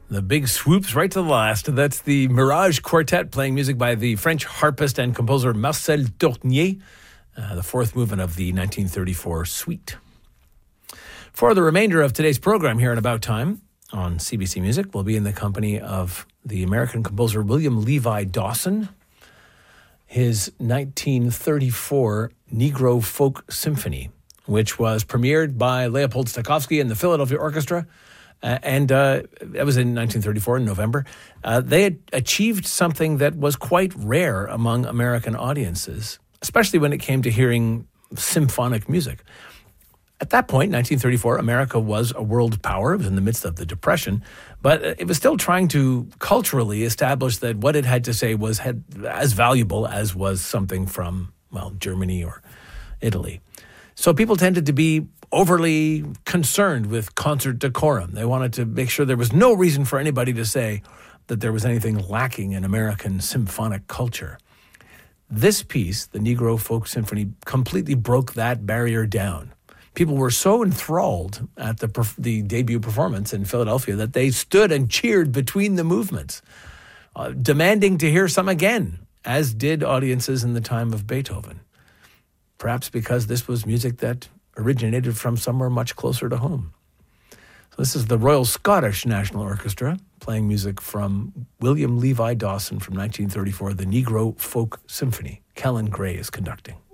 The big swoops right to the last. That's the Mirage Quartet playing music by the French harpist and composer Marcel Tournier, the fourth movement of the 1934 suite. For the remainder of today's program here in About Time on CBC Music, we'll be in the company of the American composer William Levi Dawson, his 1934 Negro Folk Symphony, which was premiered by Leopold Stokowski and the Philadelphia Orchestra. And that was in 1934 in November. They had achieved something that was quite rare among American audiences, especially when it came to hearing symphonic music. At that point, 1934, America was a world power. It was in the midst of the Depression, but it was still trying to culturally establish that what it had to say was as valuable as was something from, Germany or Italy. So people tended to be overly concerned with concert decorum. They wanted to make sure there was no reason for anybody to say that there was anything lacking in American symphonic culture. This piece, the Negro Folk Symphony, completely broke that barrier down. People were so enthralled at the debut performance in Philadelphia that they stood and cheered between the movements, demanding to hear some again, as did audiences in the time of Beethoven. Perhaps because this was music that originated from somewhere much closer to home. So this is the Royal Scottish National Orchestra playing music from William Levi Dawson from 1934, the Negro Folk Symphony. Kellen Gray is conducting.